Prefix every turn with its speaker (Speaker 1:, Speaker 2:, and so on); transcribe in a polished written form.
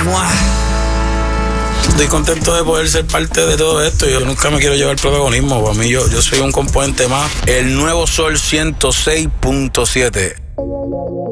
Speaker 1: Estoy contento de poder ser parte de todo esto. Yo nunca me quiero llevar el protagonismo. Para mí, yo soy un componente más. El nuevo Sol 106.7.